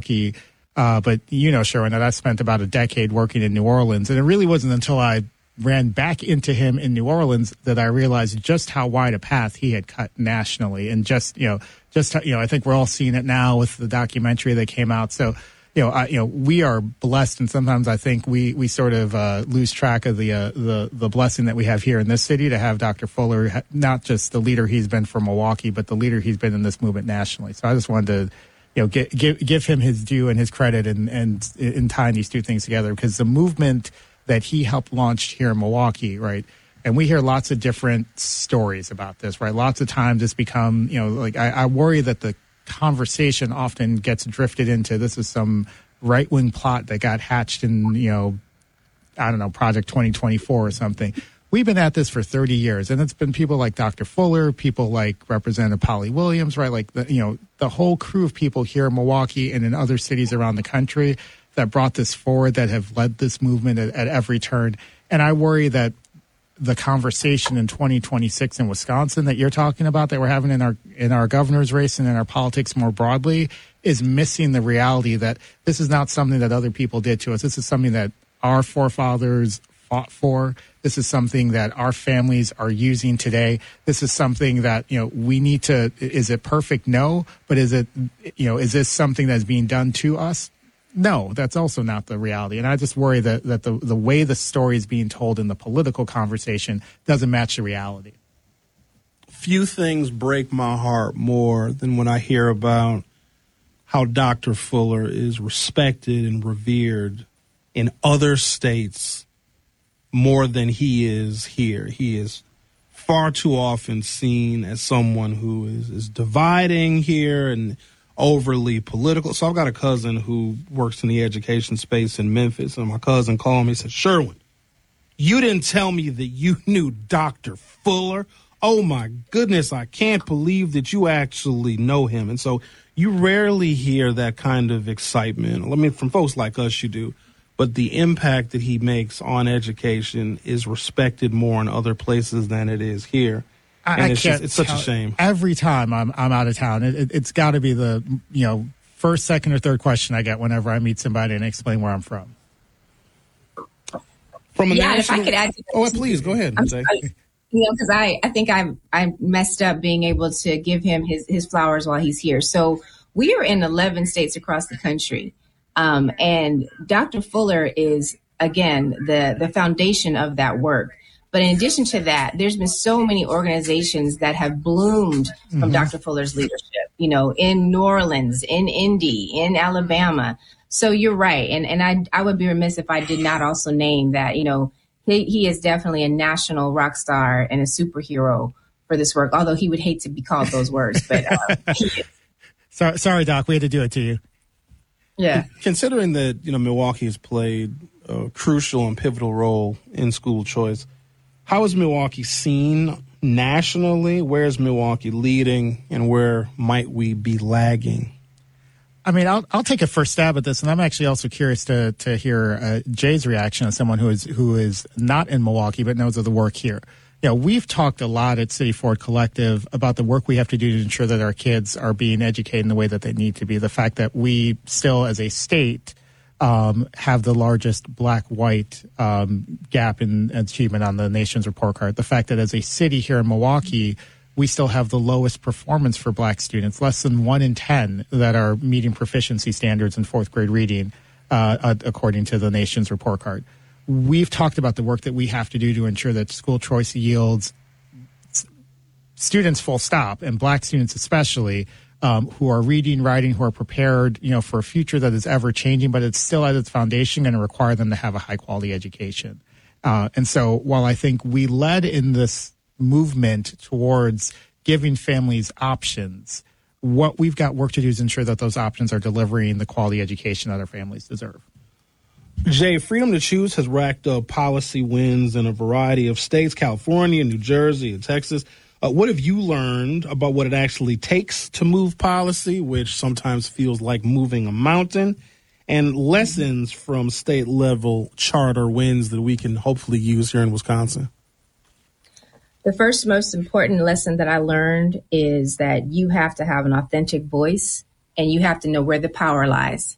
Milwaukee. But Sherwin, that I spent about a decade working in New Orleans. And it really wasn't until I ran back into him in New Orleans that I realized just how wide a path he had cut nationally. And I think we're all seeing it now with the documentary that came out. So, we are blessed, and sometimes I think we sort of lose track of the blessing that we have here in this city to have Dr. Fuller, not just the leader he's been for Milwaukee, but the leader he's been in this movement nationally. So I just wanted to give him his due and his credit and in tying these two things together, because the movement that he helped launch here in Milwaukee, right? And we hear lots of different stories about this, right? Lots of times it's become, I worry that the conversation often gets drifted into this is some right-wing plot that got hatched in, Project 2024 or something. We've been at this for 30 years, and it's been people like Dr. Fuller, people like Representative Polly Williams, right? Like the whole crew of people here in Milwaukee and in other cities around the country that brought this forward, that have led this movement at every turn. And I worry that the conversation in 2026 in Wisconsin that you're talking about, that we're having in our governor's race and in our politics more broadly, is missing the reality that this is not something that other people did to us. This is something that our forefathers fought for. This is something that our families are using today. This is something that, we need to, is it perfect? No. But is is this something that's being done to us? No, that's also not the reality. And I just worry that the way the story is being told in the political conversation doesn't match the reality. Few things break my heart more than when I hear about how Dr. Fuller is respected and revered in other states more than he is here. He is far too often seen as someone who is dividing here and overly political. So I've got a cousin who works in the education space in Memphis, and my cousin called me and said, "Sherwin, you didn't tell me that you knew Dr. Fuller. Oh my goodness, I can't believe that you actually know him." And so you rarely hear that kind of excitement. I mean, from folks like us, you do. But the impact that he makes on education is respected more in other places than it is here. It's such a shame. Every time I'm out of town, it's got to be the first, second, or third question I get whenever I meet somebody and explain where I'm from. If I could add. Please go ahead. Because I think I messed up being able to give him his flowers while he's here. So we are in 11 states across the country, and Dr. Fuller is again the foundation of that work. But in addition to that, there's been so many organizations that have bloomed from Dr. Fuller's leadership, in New Orleans, in Indy, in Alabama. So you're right. And I would be remiss if I did not also name that, he is definitely a national rock star and a superhero for this work, although he would hate to be called those words. But he is. Sorry, Doc, we had to do it to you. Yeah. Considering that, Milwaukee has played a crucial and pivotal role in school choice, how is Milwaukee seen nationally? Where is Milwaukee leading, and where might we be lagging? I mean, I'll take a first stab at this, and I'm actually also curious to hear Jay's reaction as someone who is not in Milwaukee but knows of the work here. We've talked a lot at City Forward Collective about the work we have to do to ensure that our kids are being educated in the way that they need to be. The fact that we still, as a state, have the largest black-white gap in achievement on the nation's report card. The fact that as a city here in Milwaukee, we still have the lowest performance for black students, less than 1 in 10 that are meeting proficiency standards in fourth grade reading, according to the nation's report card. We've talked about the work that we have to do to ensure that school choice yields students full stop, and black students especially, who are reading, writing, who are prepared, for a future that is ever changing, but it's still at its foundation going to require them to have a high quality education. And so while I think we led in this movement towards giving families options, what we've got work to do is ensure that those options are delivering the quality education that our families deserve. Jay, Freedom to Choose has racked up policy wins in a variety of states, California, New Jersey, and Texas. What have you learned about what it actually takes to move policy, which sometimes feels like moving a mountain, and lessons from state-level charter wins that we can hopefully use here in Wisconsin? The first most important lesson that I learned is that you have to have an authentic voice, and you have to know where the power lies.